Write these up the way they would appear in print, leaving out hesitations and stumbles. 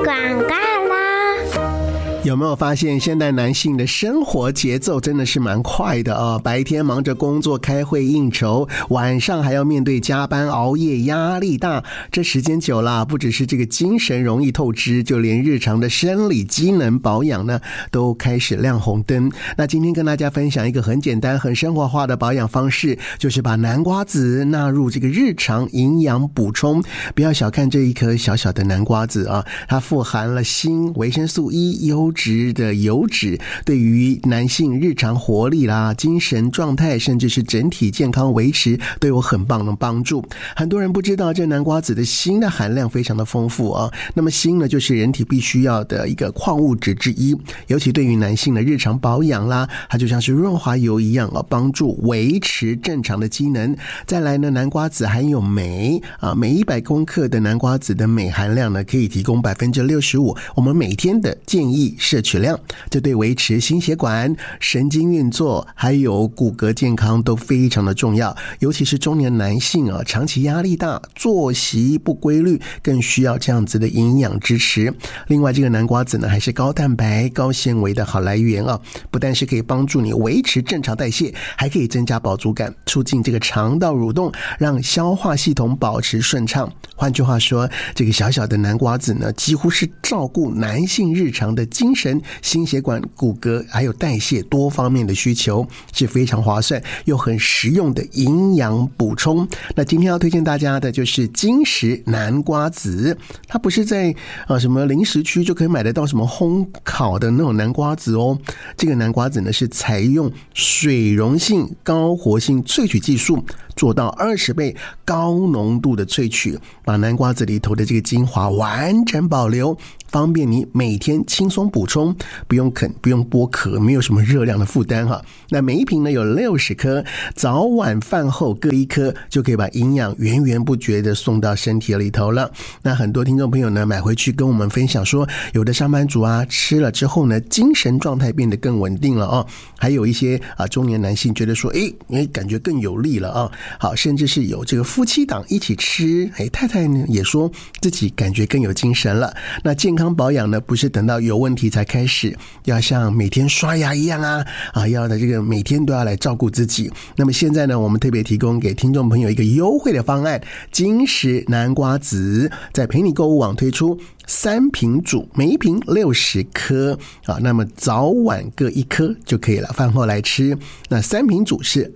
广告啦。 有没有发现现代男性的生活节奏真的是蛮快的啊？白天忙着工作开会应酬，晚上还要面对加班熬夜，压力大。这时间久了，不只是这个精神容易透支，就连日常的生理机能保养呢都开始亮红灯。那今天跟大家分享一个很简单很生活化的保养方式，就是把南瓜子纳入这个日常营养补充。不要小看这一颗小小的南瓜子啊，它富含了锌、维生素 E、优质的油脂，对于男性日常活力啦、精神状态，甚至是整体健康维持都有很棒的帮助。很多人不知道这南瓜子的锌的含量非常的丰富啊。那么锌呢，就是人体必须要的一个矿物质之一，尤其对于男性的日常保养啦，它就像是润滑油一样啊，帮助维持正常的机能。再来呢，南瓜子含有镁啊，每100公克的南瓜子的镁含量呢，可以提供65%我们每天的建议摄取量，这对维持心血管、神经运作还有骨骼健康都非常的重要。尤其是中年男性啊，长期压力大，作息不规律，更需要这样子的营养支持。另外，这个南瓜子呢，还是高蛋白、高纤维的好来源啊，不但是可以帮助你维持正常代谢，还可以增加饱足感，促进这个肠道蠕动，让消化系统保持顺畅。换句话说，这个小小的南瓜子呢，几乎是照顾男性日常的精神、心血管、骨骼还有代谢多方面的需求，是非常划算又很实用的营养补充。那今天要推荐大家的就是金石南瓜子，它不是在什么零食区就可以买得到什么烘烤的那种南瓜子哦。这个南瓜子呢，是采用水溶性高活性萃取技术，做到20倍高浓度的萃取，把南瓜子里头的这个精华完整保留，方便你每天轻松补充，不用啃，不用剥壳，没有什么热量的负担哈。那每一瓶呢有60颗，早晚饭后各1颗，就可以把营养源源不绝的送到身体里头了。那很多听众朋友呢买回去跟我们分享说，有的上班族啊吃了之后呢，精神状态变得更稳定了哦。还有一些中年男性觉得说，感觉更有力了啊。好，甚至是有这个夫妻档一起吃，太太呢也说自己感觉更有精神了。那健康保养呢，不是等到有问题才开始，要像每天刷牙一样要的这个每天都要来照顾自己。那么现在呢，我们特别提供给听众朋友一个优惠的方案，金石南瓜子在陪你购物网推出3瓶组，每一瓶60颗那么早晚各1颗就可以了，饭后来吃。那3瓶组是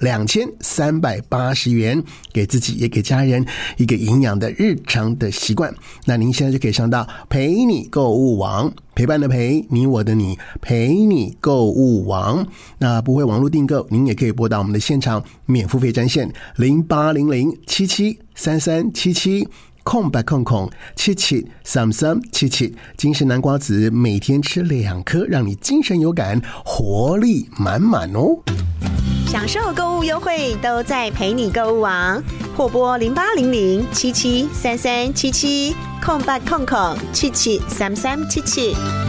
2380元，给自己也给家人一个营养的日常的习惯。那您现在就可以上到陪你购物网，陪伴的陪，你我的你，陪你购物网。那不会网络订购，您也可以拨打我们的现场免付费专线0800773377空白空773377，金石南瓜子每天吃2颗，让你精神有感，活力满满哦。 享受购物优惠都在陪你购物网，或拨0800773377空白空773377。